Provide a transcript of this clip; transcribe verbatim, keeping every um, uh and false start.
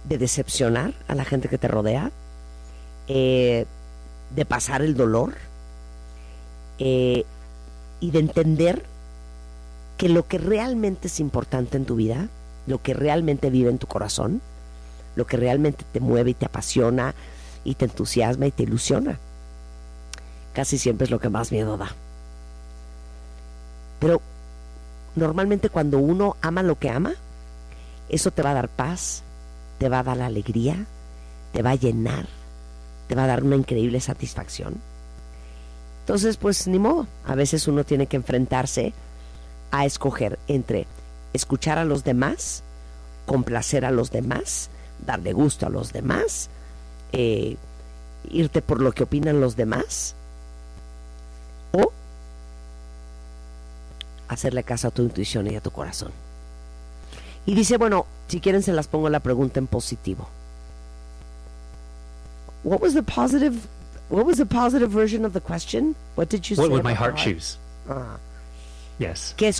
de decepcionar a la gente que te rodea, eh, de pasar el dolor, eh, y de entender que lo que realmente es importante en tu vida, lo que realmente vive en tu corazón, lo que realmente te mueve y te apasiona y te entusiasma y te ilusiona, casi siempre es lo que más miedo da. Pero normalmente cuando uno ama lo que ama, eso te va a dar paz, te va a dar alegría, te va a llenar, te va a dar una increíble satisfacción. Entonces, pues ni modo, a veces uno tiene que enfrentarse a escoger entre escuchar a los demás, complacer a los demás, darle gusto a los demás, eh, irte por lo que opinan los demás, o hacerle caso a tu intuición y a tu corazón. Y dice, bueno, si quieren se las pongo la pregunta en positivo. What was the positive what was the positive version of the question? What did you say? What would my about heart the choose? Ah. Yes. ¿Qué